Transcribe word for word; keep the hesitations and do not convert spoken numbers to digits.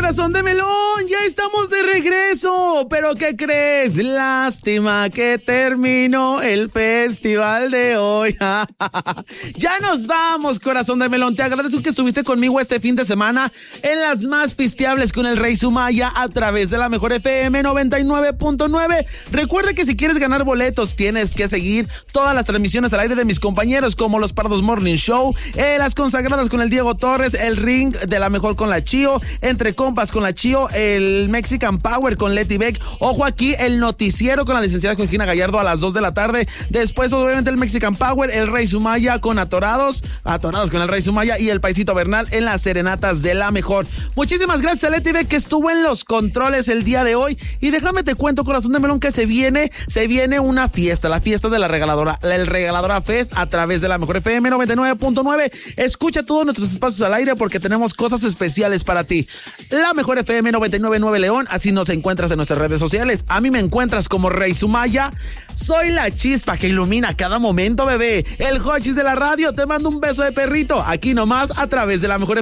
corazón de melón, ya estamos de regreso. ¿Pero qué crees? Lástima que terminó el festival de hoy. Ya nos vamos, corazón de melón. Te agradezco que estuviste conmigo este fin de semana en las más pisteables con el Rey Sumaya a través de la mejor F M noventa y nueve punto nueve. Recuerda que si quieres ganar boletos tienes que seguir todas las transmisiones al aire de mis compañeros como los Pardos Morning Show, eh, las consagradas con el Diego Torres, el Ring de la mejor con la Chío, Entre Compas con la Chío, el Mexican Power con Leti Beck. Ojo aquí, el noticiero con la licenciada Georgina Gallardo a las dos de la tarde. Después obviamente el Mexican Power, el Rey Sumaya con Atorados, Atorados con el Rey Sumaya y el Paisito Bernal en las serenatas de la mejor. Muchísimas gracias a Leti Beck que estuvo en los controles el día de hoy. Y déjame te cuento, corazón de melón, que se viene, se viene una fiesta, la fiesta de la regaladora, el Regaladora Fest a través de la mejor F M noventa y nueve punto nueve. Escucha todos nuestros espacios al aire porque tenemos cosas especiales para ti. La mejor F M noventa y nueve punto nueve León, así nos encuentras en nuestras redes sociales. A mí me encuentras como Rey Sumaya. Soy la chispa que ilumina cada momento, bebé. El Hochis de la radio, te mando un beso de perrito. Aquí nomás a través de la mejor